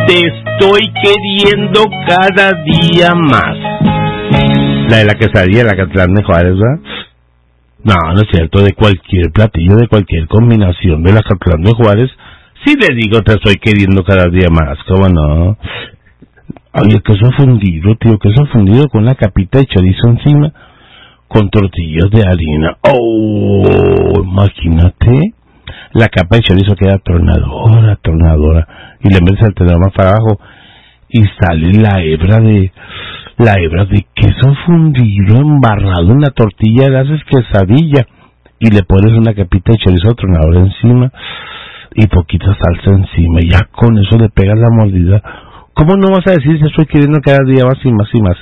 Te estoy queriendo cada día más. La de la quesadilla, la Acatlán de Juárez, ¿verdad? No, no es cierto, de cualquier platillo, de cualquier combinación de la Acatlán de Juárez, sí le digo, te estoy queriendo cada día más, ¿cómo no? Oye, queso fundido, tío, queso fundido con la capita de chorizo encima, con tortillas de harina. ¡Oh! Imagínate, la capa de chorizo queda tronadora, y le metes el tenedor más para abajo, y sale la hebra de queso fundido embarrado en la tortilla, le haces quesadilla y le pones una capita de chorizo tronador encima y poquita salsa encima, y ya con eso le pegas la mordida. ¿Cómo no vas a decir si estoy queriendo cada día más y más y más?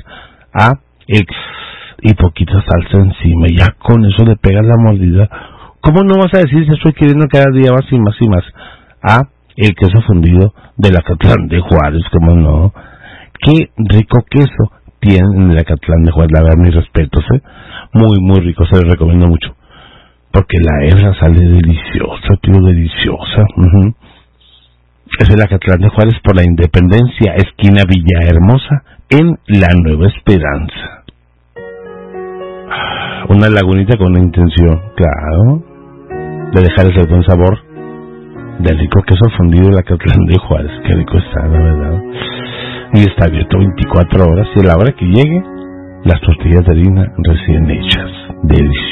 Y poquita salsa encima, y ya con eso le pegas la mordida. ¿Cómo no vas a decir si estoy queriendo cada día más y más y más? El queso fundido de la Acatlán de Juárez, ¿cómo no? Qué rico queso tienen en el Acatlán de Juárez, la verdad, mis respetos, muy, muy rico, se les recomiendo mucho. Porque la hebra sale deliciosa, tío, deliciosa. Es el Acatlán de Juárez por la Independencia, esquina Villahermosa, en La Nueva Esperanza. Una lagunita con una intención, claro, de dejar ese buen sabor del rico queso fundido del Acatlán de Juárez. Qué rico está, la verdad. Y está abierto 24 horas, y a la hora que llegue, las tortillas de harina recién hechas. Delicioso.